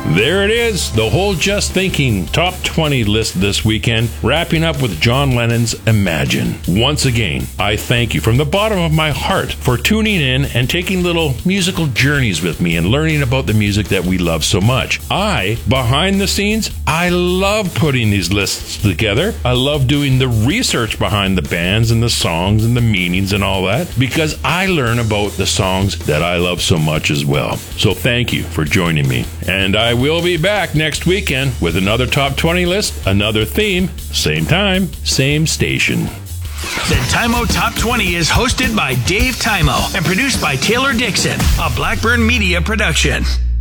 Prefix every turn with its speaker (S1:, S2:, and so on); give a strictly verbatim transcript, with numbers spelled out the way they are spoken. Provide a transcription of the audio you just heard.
S1: There it is, the whole Just Thinking Top twenty list this weekend, wrapping up with John Lennon's Imagine. Once again, I thank you from the bottom of my heart for tuning in and taking little musical journeys with me and learning about the music that we love so much. I, behind the scenes, I love putting these lists together. I love doing the research behind the bands and the songs and the meanings and all that, because I learn about the songs that I love so much as well. So thank you for joining me. And I will be back next weekend with another Top twenty list, another theme, same time, same station.
S2: The Tymo Top twenty is hosted by Dave Tymo and produced by Taylor Dixon, a Blackburn Media production.